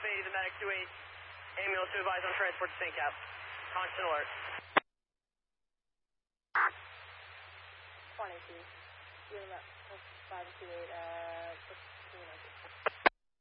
Alpha 80, the medic 28. Ambulance to advise on transport to St. Cap. Constant alert. 22. You're about 528, 16.